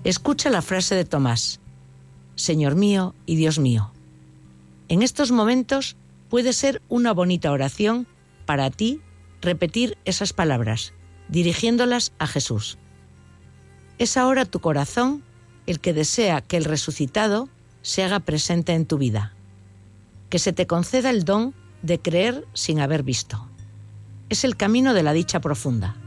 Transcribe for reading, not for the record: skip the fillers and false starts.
Escucha la frase de Tomás: Señor mío y Dios mío. En estos momentos puede ser una bonita oración para ti repetir esas palabras, dirigiéndolas a Jesús. Es ahora tu corazón el que desea que el resucitado se haga presente en tu vida, que se te conceda el don de creer sin haber visto. Es el camino de la dicha profunda.